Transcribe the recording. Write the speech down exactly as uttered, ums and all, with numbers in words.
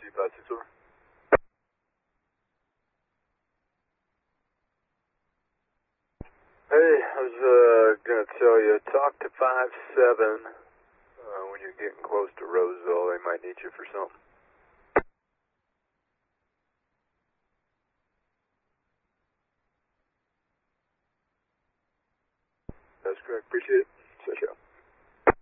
C five six over. Hey, I was uh, gonna tell you, talk to five seven uh, when you're getting close to Roseville. They might need you for something. That's correct. Appreciate it. Switch out.